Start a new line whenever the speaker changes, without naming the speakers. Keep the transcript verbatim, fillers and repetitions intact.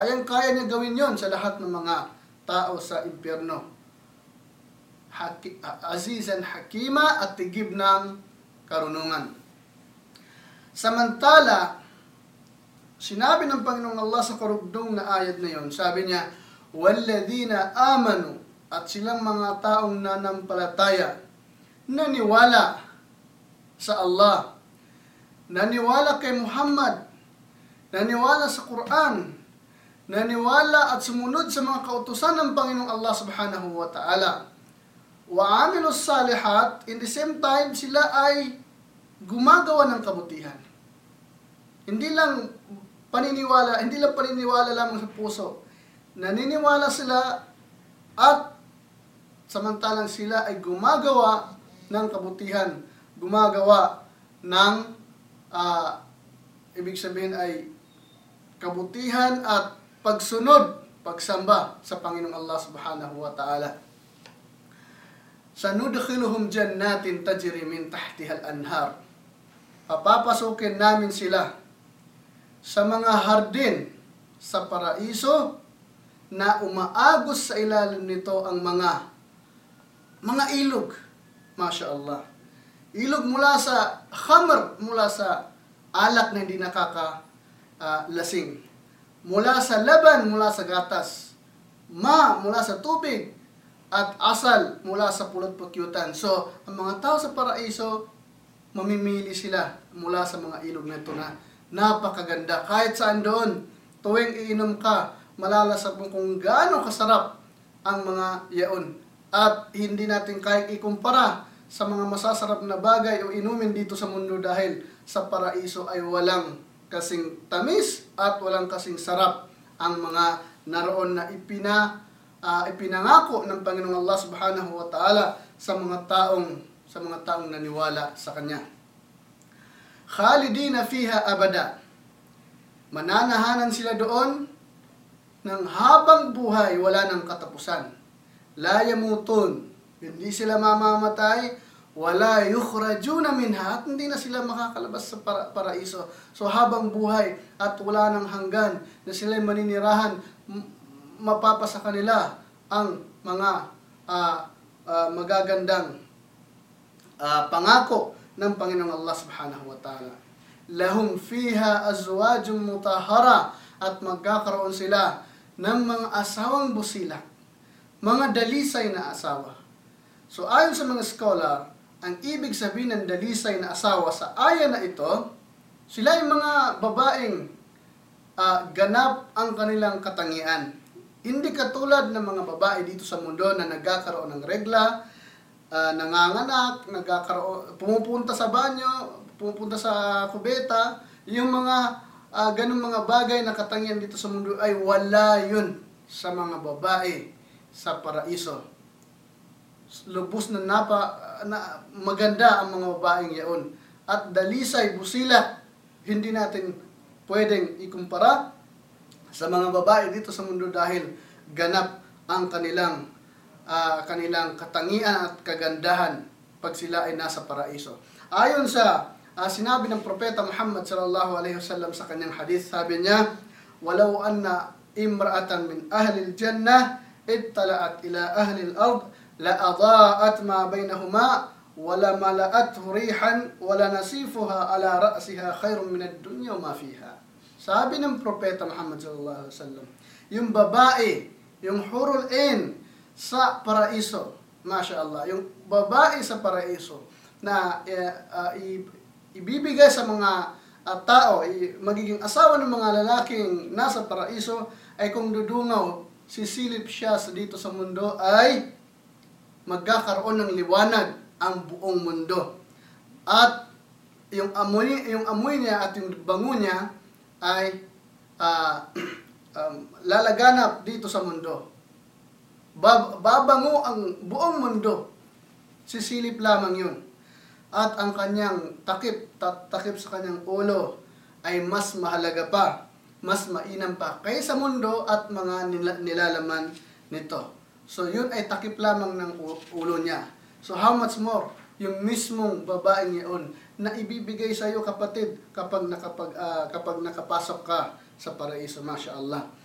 Kayang-kaya niya gawin yon sa lahat ng mga tao sa impyerno. Haki, azizan hakima at tigib ng karunungan. Samantala, sinabi ng Panginoong Allah sa karugdong na ayat na yon, sabi niya, "Walladhina amanu," at silang mga taong nanampalataya, naniwala sa Allah, naniwala kay Muhammad, naniwala sa Quran, naniwala at sumunod sa mga kautusan ng Panginoong Allah subhanahu wa ta'ala. Wa amilus salihat, in the same time, sila ay gumagawa ng kabutihan. Hindi lang paniniwala, hindi lang paniniwala lamang sa puso. Naniniwala sila at samantalang sila ay gumagawa ng kabutihan, gumagawa ng, uh, ibig sabihin ay kabutihan at pagsunod, pagsamba sa Panginoong Allah subhanahu wa ta'ala. Sanudkhiluhum jannatin tajri min tahtiha al-anhar. Papapasukin namin sila sa mga hardin sa paraiso na umaagos sa ilalim nito ang mga mga ilog. Masya Allah. Ilog mula sa khamr, mula sa alak na hindi nakaka-lasing. Uh, mula sa laban, mula sa gatas. Ma, mula sa tubig. At asal, mula sa pulot pukyutan. So, ang mga tao sa paraiso, mamimili sila mula sa mga ilog na ito na napakaganda. Kahit saan doon, tuwing iinom ka, malalasap mo kung gaano kasarap ang mga yaon. At hindi natin kayang ikumpara sa mga masasarap na bagay o inumin dito sa mundo dahil sa paraiso ay walang kasing tamis at walang kasing sarap ang mga naroon na ipina, uh, ipinangako ng Panginoong Allah subhanahu wa ta'ala sa mga taong sa mga taong naniwala sa Kanya. Khalidina fiha abada. Mananahanan sila doon ng habang buhay, wala ng katapusan. La yamutun, hindi sila mamamatay, wala yukhrajuna minha, at hindi na sila makakalabas sa para paraiso. So habang buhay at wala nang hanggan na sila maninirahan, mapapasa kanila ang mga uh, uh, magagandang uh, pangako ng Panginoong Allah subhanahu wa ta'ala. Lahum fiha azwajum mutahhara, at magkakaroon sila ng mga asawang busilak, mga dalisay na asawa. So ayon sa mga scholar, ang ibig sabihin ng dalisay na asawa sa aya na ito, sila ay mga babaeng uh, ganap ang kanilang katangian. Hindi katulad ng mga babae dito sa mundo na nagkakaroon ng regla, uh, nanganganak, nagkakaroon, pumupunta sa banyo, pumupunta sa kubeta. Yung mga uh, ganung mga bagay na katangian dito sa mundo ay wala yun sa mga babae sa paraiso. Lubos na napa na maganda ang mga babaeng yaon. At dalisay, busila, hindi natin pwedeng ikumpara sa mga babae dito sa mundo dahil ganap ang kanilang uh, kanilang katangian at kagandahan pag sila ay nasa paraiso. Ayon sa uh, sinabi ng propeta Muhammad sallallahu alaihi wasallam sa kanyang hadith, sabi niya, "Walau anna imra'atan min ahli al-jannah ittala'at ila ahli al-ard la'adaat ma bainahuma wala mala'athu rihan wala nasifuha ala ra'siha khairun min ad-dunya wa ma fiha." Sabi ng propeta Muhammad sallallahu alaihi wasallam, yung babae, yung hurul ain sa paraiso, masya Allah, yung babae sa paraiso na uh, ibibigay sa mga uh, tao, magiging asawa ng mga lalaking nasa paraiso, ay kung dudungaw, sisilip siya sa dito sa mundo, ay magkakaroon ng liwanag ang buong mundo. At yung amoy, yung amoy niya at yung bango niya ay uh, um, lalaganap dito sa mundo. Bab babango ang buong mundo. Sisilip lamang yun. At ang kanyang takip, takip sa kanyang ulo ay mas mahalaga pa, mas mainam pa kaysa mundo at mga nil nilalaman nito. So, yun ay takip lamang ng ulo niya. So, how much more yung mismong babaeng yun na ibibigay sa iyo, kapatid, kapag nakapag uh, kapag nakapasok ka sa paraiso, masya Allah.